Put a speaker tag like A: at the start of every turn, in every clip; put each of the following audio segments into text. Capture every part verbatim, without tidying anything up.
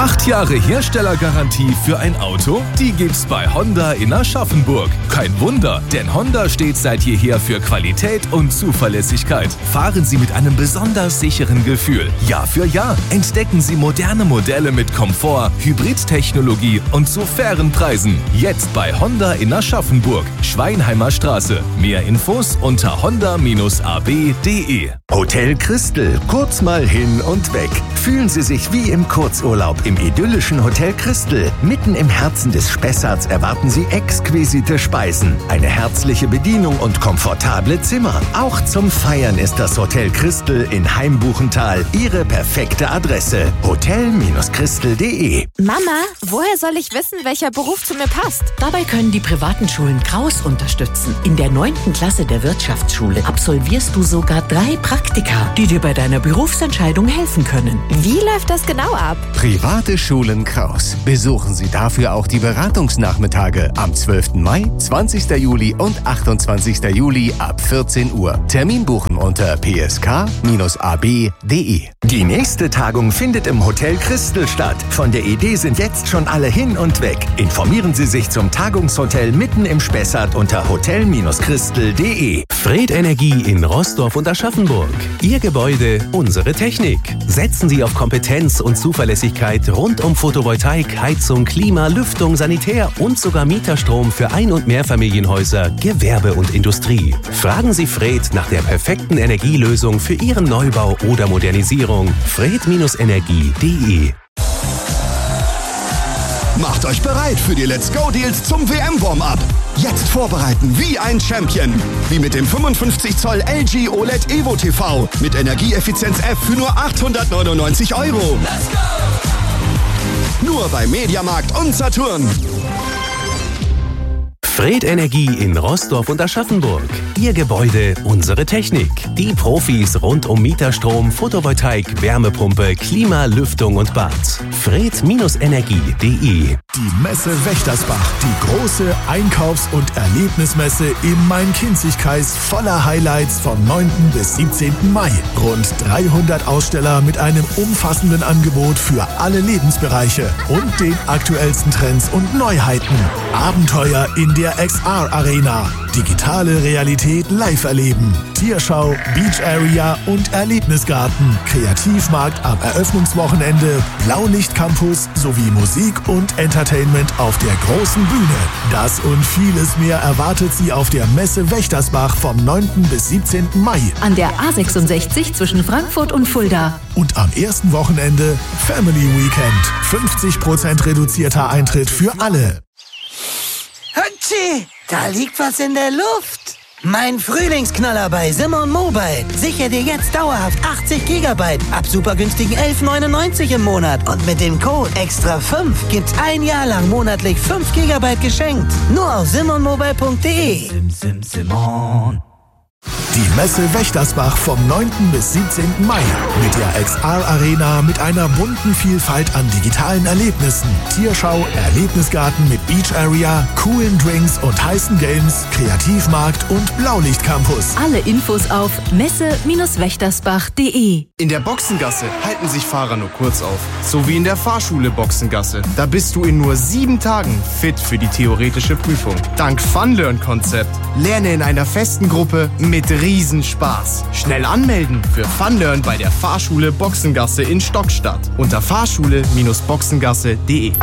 A: Acht Jahre Herstellergarantie für ein Auto? Die gibt's bei Honda in Aschaffenburg. Kein Wunder, denn Honda steht seit jeher für Qualität und Zuverlässigkeit. Fahren Sie mit einem besonders sicheren Gefühl. Jahr für Jahr entdecken Sie moderne Modelle mit Komfort, Hybridtechnologie und zu fairen Preisen. Jetzt bei Honda in Aschaffenburg, Schweinheimer Straße. Mehr Infos unter honda a b punkt de.
B: Hotel Christel, kurz mal hin und weg. Fühlen Sie sich wie im Kurzurlaub im idyllischen Hotel Christel. Mitten im Herzen des Spessarts erwarten Sie exquisite Speisen, eine herzliche Bedienung und komfortable Zimmer. Auch zum Feiern ist das Hotel Christel in Heimbuchental Ihre perfekte Adresse. hotel christel punkt de.
C: Mama, woher soll ich wissen, welcher Beruf zu mir passt?
D: Dabei können die privaten Schulen Kraus unterstützen. In der neunten Klasse der Wirtschaftsschule absolvierst du sogar drei Praktika, die dir bei deiner Berufsentscheidung helfen können.
C: Wie läuft das genau ab?
B: Private Schulen Kraus. Besuchen Sie dafür auch die Beratungsnachmittage am zwölften Mai, zwanzigsten Juli und achtundzwanzigsten Juli ab vierzehn Uhr. Termin buchen unter p s k a b punkt de. Die nächste Tagung findet im Hotel Christel statt. Von der Idee sind jetzt schon alle hin und weg. Informieren Sie sich zum Tagungshotel mitten im Spessart unter hotel christel punkt de.
E: Fred Energie in Roßdorf und Aschaffenburg. Ihr Gebäude, unsere Technik. Setzen Sie auf Kompetenz und Zuverlässigkeit rund um Photovoltaik, Heizung, Klima, Lüftung, Sanitär und sogar Mieterstrom für Ein- und Mehrfamilienhäuser, Gewerbe und Industrie. Fragen Sie Fred nach der perfekten Energielösung für Ihren Neubau oder Modernisierung. fred Energie punkt de.
F: Macht euch bereit für die Let's Go Deals zum W M-Warm-Up. Jetzt vorbereiten wie ein Champion. Wie mit dem fünfundfünfzig Zoll L G O L E D Evo T V mit Energieeffizienz F für nur achthundertneunundneunzig Euro. Let's go! Nur bei Mediamarkt und Saturn.
E: Fred Energie in Roßdorf und Aschaffenburg. Ihr Gebäude, unsere Technik. Die Profis rund um Mieterstrom, Photovoltaik, Wärmepumpe, Klima, Lüftung und Bad. fred Energie punkt de.
G: Die Messe Wächtersbach, die große Einkaufs- und Erlebnismesse im Main-Kinzig-Kreis voller Highlights vom neunten bis siebzehnten Mai. Rund dreihundert Aussteller mit einem umfassenden Angebot für alle Lebensbereiche und den aktuellsten Trends und Neuheiten. Abenteuer in der X R-Arena. Digitale Realität live erleben. Tierschau, Beach Area und Erlebnisgarten. Kreativmarkt am Eröffnungswochenende. Blaulichtcampus sowie Musik und Entertainment auf der großen Bühne. Das und vieles mehr erwartet Sie auf der Messe Wächtersbach vom neunten bis siebzehnten Mai.
D: An der A sechsundsechzig zwischen Frankfurt und Fulda.
G: Und am ersten Wochenende Family Weekend. fünfzig Prozent reduzierter Eintritt für alle.
H: Hatschi, da liegt was in der Luft. Mein Frühlingsknaller bei Simon Mobile. Sichere dir jetzt dauerhaft achtzig Gigabyte ab super günstigen elf neunundneunzig im Monat. Und mit dem Code extra fünf gibt's ein Jahr lang monatlich fünf Gigabyte geschenkt. Nur auf simon mobile punkt de. Sim, sim, Simon.
G: Die Messe Wächtersbach vom neunten bis siebzehnten Mai mit der X R-Arena mit einer bunten Vielfalt an digitalen Erlebnissen. Tierschau, Erlebnisgarten mit Beach Area, coolen Drinks und heißen Games, Kreativmarkt und Blaulichtcampus.
D: Alle Infos auf messe wächtersbach punkt de.
I: In der Boxengasse halten sich Fahrer nur kurz auf. So wie in der Fahrschule Boxengasse. Da bist du in nur sieben Tagen fit für die theoretische Prüfung. Dank Funlearn-Konzept. Lerne in einer festen Gruppe mit Riesenspaß. Schnell anmelden für Funlearn bei der Fahrschule Boxengasse in Stockstadt unter fahrschule boxengasse punkt de.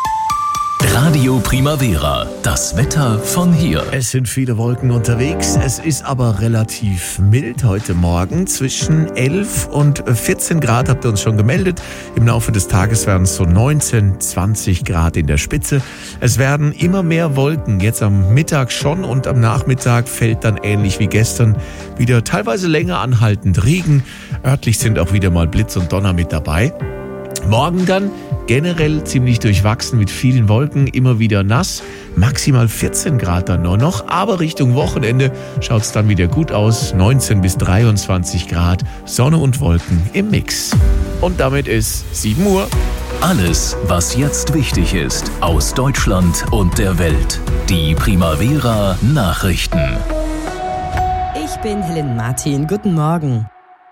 A: Radio Primavera, das Wetter von hier.
J: Es sind viele Wolken unterwegs, es ist aber relativ mild heute Morgen. Zwischen elf und vierzehn Grad habt ihr uns schon gemeldet. Im Laufe des Tages werden es so neunzehn, zwanzig Grad in der Spitze. Es werden immer mehr Wolken, jetzt am Mittag schon und am Nachmittag fällt dann ähnlich wie gestern wieder teilweise länger anhaltend Regen. Örtlich sind auch wieder mal Blitz und Donner mit dabei. Morgen dann generell ziemlich durchwachsen mit vielen Wolken, immer wieder nass, maximal vierzehn Grad dann nur noch, aber Richtung Wochenende schaut es dann wieder gut aus, neunzehn bis dreiundzwanzig Grad, Sonne und Wolken im Mix. Und damit ist sieben Uhr.
A: Alles, was jetzt wichtig ist, aus Deutschland und der Welt. Die Primavera Nachrichten.
K: Ich bin Helen Martin, guten Morgen.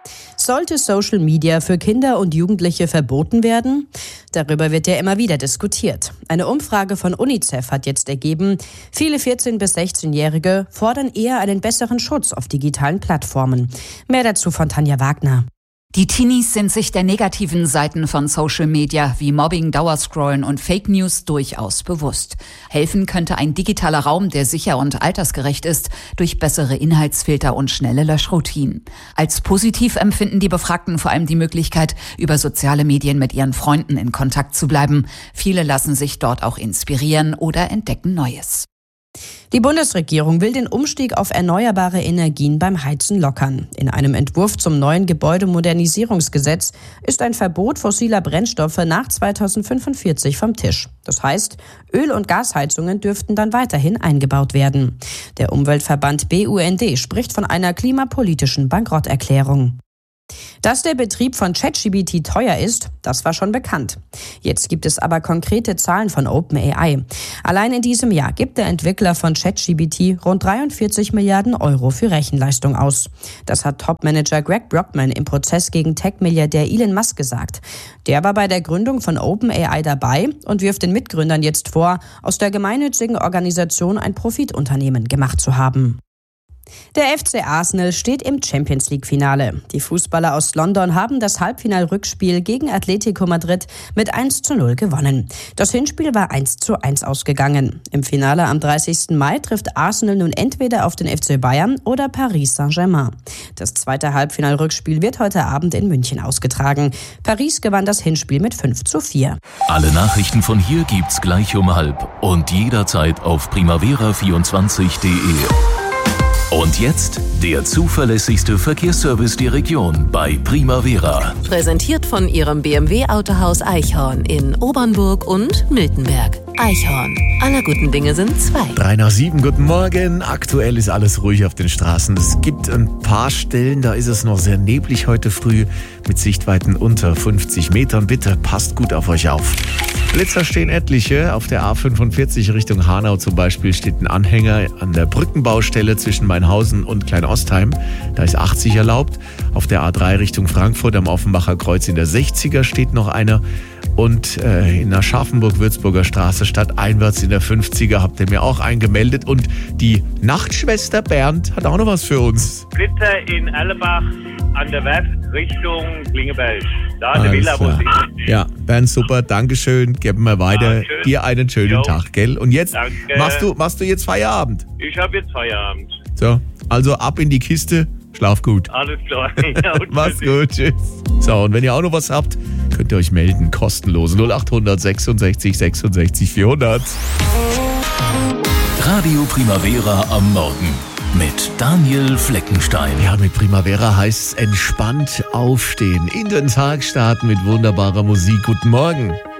K: Sollte Social Media für Kinder und Jugendliche verboten werden? Darüber wird ja immer wieder diskutiert. Eine Umfrage von UNICEF hat jetzt ergeben, viele vierzehn- bis sechzehnjährige fordern eher einen besseren Schutz auf digitalen Plattformen. Mehr dazu von Tanja Wagner.
L: Die Teenies sind sich der negativen Seiten von Social Media wie Mobbing, Dauerscrollen und Fake News durchaus bewusst. Helfen könnte ein digitaler Raum, der sicher und altersgerecht ist, durch bessere Inhaltsfilter und schnelle Löschroutinen. Als positiv empfinden die Befragten vor allem die Möglichkeit, über soziale Medien mit ihren Freunden in Kontakt zu bleiben. Viele lassen sich dort auch inspirieren oder entdecken Neues.
K: Die Bundesregierung will den Umstieg auf erneuerbare Energien beim Heizen lockern. In einem Entwurf zum neuen Gebäudemodernisierungsgesetz ist ein Verbot fossiler Brennstoffe nach zweitausendfünfundvierzig vom Tisch. Das heißt, Öl- und Gasheizungen dürften dann weiterhin eingebaut werden. Der Umweltverband B U N D spricht von einer klimapolitischen Bankrotterklärung. Dass der Betrieb von ChatGPT teuer ist, das war schon bekannt. Jetzt gibt es aber konkrete Zahlen von OpenAI. Allein in diesem Jahr gibt der Entwickler von ChatGPT rund dreiundvierzig Milliarden Euro für Rechenleistung aus. Das hat Topmanager Greg Brockman im Prozess gegen Tech-Milliardär Elon Musk gesagt. Der war bei der Gründung von OpenAI dabei und wirft den Mitgründern jetzt vor, aus der gemeinnützigen Organisation ein Profitunternehmen gemacht zu haben. Der F C Arsenal steht im Champions-League-Finale. Die Fußballer aus London haben das Halbfinal-Rückspiel gegen Atletico Madrid mit eins zu null gewonnen. Das Hinspiel war eins zu eins ausgegangen. Im Finale am dreißigsten Mai trifft Arsenal nun entweder auf den F C Bayern oder Paris Saint-Germain. Das zweite Halbfinal-Rückspiel wird heute Abend in München ausgetragen. Paris gewann das Hinspiel mit fünf zu vier.
A: Alle Nachrichten von hier gibt's gleich um halb und jederzeit auf primavera vierundzwanzig punkt de. Und jetzt der zuverlässigste Verkehrsservice der Region bei Primavera.
M: Präsentiert von Ihrem B M W-Autohaus Eichhorn in Obernburg und Miltenberg. Eichhorn. Aller guten Dinge sind zwei.
J: Drei nach sieben, guten Morgen. Aktuell ist alles ruhig auf den Straßen. Es gibt ein paar Stellen, da ist es noch sehr neblig heute früh mit Sichtweiten unter fünfzig Metern. Bitte passt gut auf euch auf. Blitzer stehen etliche. Auf der A fünfundvierzig Richtung Hanau zum Beispiel steht ein Anhänger an der Brückenbaustelle zwischen Mainhausen und Kleinostheim. Da ist achtzig erlaubt. Auf der A drei Richtung Frankfurt am Offenbacher Kreuz in der sechziger steht noch einer. Und äh, in der Scharfenburg-Würzburger Straße stadteinwärts in der fünfziger habt ihr mir auch eingemeldet. Und die Nachtschwester Bernd hat auch noch was für uns.
N: Blitzer in Erlebach an der Werft Richtung Klingeberg. Da eine Villa, wo sie ist.
J: Ja, Bernd, super, Dankeschön. Geben wir weiter. Ja, dir einen schönen jo. Tag, gell? Und jetzt machst du, machst du jetzt Feierabend?
N: Ich habe jetzt Feierabend.
J: So, also ab in die Kiste. Schlaf gut.
N: Alles klar. Ja,
J: mach's gut, tschüss. So, und wenn ihr auch noch was habt, könnt ihr euch melden. Kostenlos null acht hundert sechsundsechzig sechsundsechzig vierhundert.
A: Radio Primavera am Morgen mit Daniel Fleckenstein.
J: Ja, mit Primavera heißt es entspannt aufstehen, in den Tag starten mit wunderbarer Musik. Guten Morgen.